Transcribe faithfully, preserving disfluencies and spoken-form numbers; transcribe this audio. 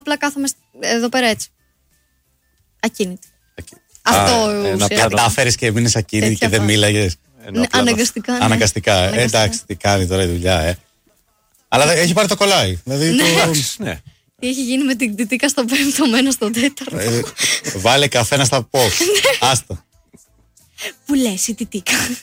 απλά κάθομαι εδώ πέρα έτσι. Ακίνητη. Ακι... Αυτό Α, ε, να κατάφερες και μείνες ακίνητη και δεν μίλαγες. Ναι, αναγκαστικά. Ναι. Αναγκαστικά. Ε, εντάξει, τι κάνει τώρα η δουλειά, ε. Αλλά έχει πάρει το κολλάι. Δηλαδή, ναι. Το... ναι. Τι έχει γίνει με την τιτίκα στο πέμπτο, μένα στο τέταρτο. Ε, βάλε καφέ να στα πω. Άστα. Που λες η τιτίκα.